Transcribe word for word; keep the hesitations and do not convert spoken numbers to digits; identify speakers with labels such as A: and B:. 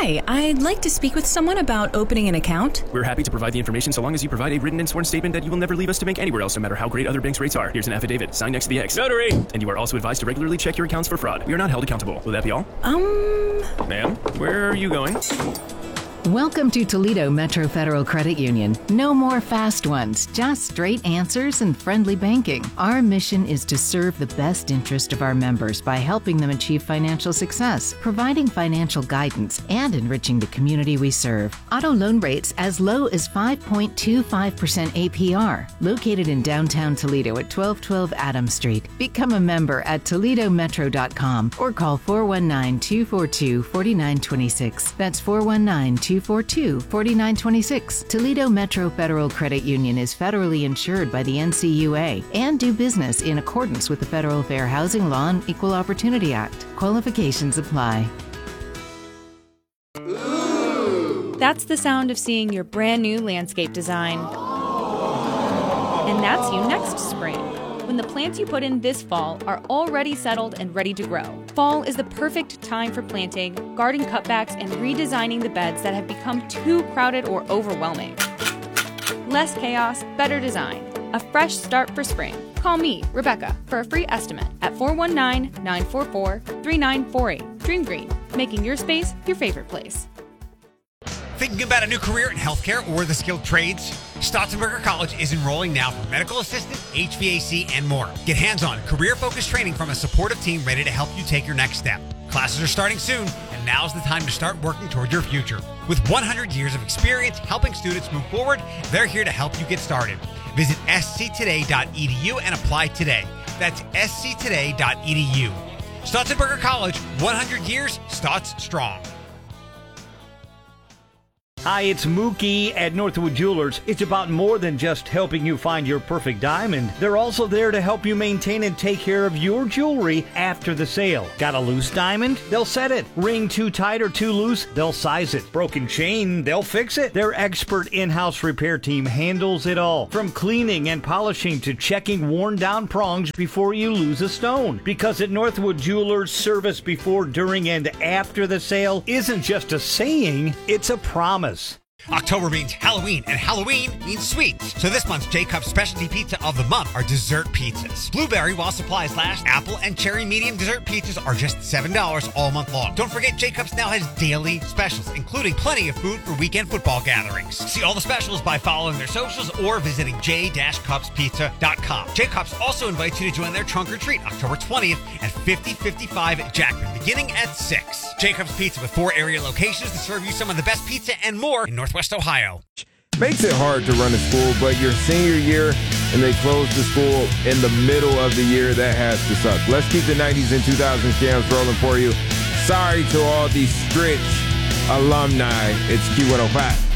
A: Hi, I'd like to speak with someone about opening an account.
B: We're happy to provide the information so long as you provide a written and sworn statement that you will never leave us to bank anywhere else, no matter how great other banks' rates are. Here's an affidavit. Sign next to the X.
C: Notary!
B: And you are also advised to regularly check your accounts for fraud. We are not held accountable. Will that be all?
A: Um...
B: Ma'am, where are you going?
D: Welcome to Toledo Metro Federal Credit Union. No more fast ones, just straight answers and friendly banking. Our mission is to serve the best interest of our members by helping them achieve financial success, providing financial guidance, and enriching the community we serve. Auto loan rates as low as five point two five percent A P R. Located in downtown Toledo at twelve twelve Adams Street. Become a member at toledo metro dot com or call four one nine, two four two, four nine two six. That's four one nine, two four two, four nine two six. Toledo Metro Federal Credit Union is federally insured by the N C U A and do business in accordance with the Federal Fair Housing Law and Equal Opportunity Act. Qualifications apply.
E: That's the sound of seeing your brand new landscape design. And that's you next spring, when the plants you put in this fall are already settled and ready to grow. Fall is the perfect time for planting, garden cutbacks, and redesigning the beds that have become too crowded or overwhelming. Less chaos, better design. A fresh start for spring. Call me, Rebecca, for a free estimate at four one nine, nine four four, three nine four eight. Dream Green, making your space your favorite place.
F: Thinking about a new career in healthcare or the skilled trades? Stotzenberger College is enrolling now for medical assistant, H V A C, and more. Get hands-on, career-focused training from a supportive team ready to help you take your next step. Classes are starting soon, and now's the time to start working toward your future. With one hundred years of experience helping students move forward, they're here to help you get started. Visit s c today dot e d u and apply today. That's s c today dot e d u. Stotzenberger College, one hundred years, Stotz strong.
C: Hi, it's Mookie at Northwood Jewelers. It's about more than just helping you find your perfect diamond. They're also there to help you maintain and take care of your jewelry after the sale. Got a loose diamond? They'll set it. Ring too tight or too loose? They'll size it. Broken chain? They'll fix it. Their expert in-house repair team handles it all. From cleaning and polishing to checking worn down prongs before you lose a stone. Because at Northwood Jewelers, service before, during, and after the sale isn't just a saying, it's a promise.
F: October means Halloween, and Halloween means sweets. So this month's J-Cup specialty pizza of the month are dessert pizzas. Blueberry while supplies last, apple and cherry medium dessert pizzas are just seven dollars all month long. Don't forget J-Cups now has daily specials, including plenty of food for weekend football gatherings. See all the specials by following their socials or visiting j dash cups pizza dot com. J-Cups also invites you to join their trunk or treat October twentieth at fifty fifty-five Jackman, beginning at six. J-Cups Pizza with four area locations to serve you some of the best pizza and more in Northwest Ohio.
G: Makes it hard to run a school, but your senior year and they close the school in the middle of the year, that has to suck. Let's keep the nineties and two thousands jams rolling for you. Sorry to all these Stritch alumni. It's Q one oh five.